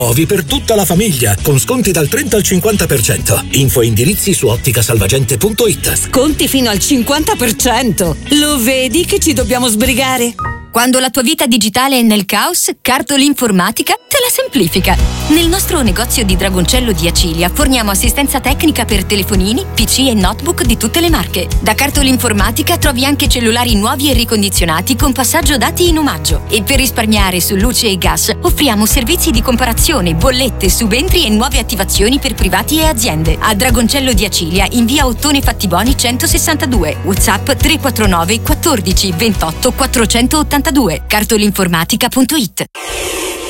Nuovi per tutta la famiglia, con sconti dal 30 al 50%. Info e indirizzi su otticasalvagente.it. Sconti fino al 50%. Lo vedi che ci dobbiamo sbrigare? Quando la tua vita digitale è nel caos, Cartoli Informatica te la semplifica. Nel nostro negozio di Dragoncello di Acilia forniamo assistenza tecnica per telefonini, PC e notebook di tutte le marche. Da Cartoli Informatica trovi anche cellulari nuovi e ricondizionati con passaggio dati in omaggio. E per risparmiare su luce e gas offriamo servizi di comparazione, bollette, subentri e nuove attivazioni per privati e aziende. A Dragoncello di Acilia in via Ottone Fattiboni 162. WhatsApp 349 14 28 482. Cartolinformatica.it.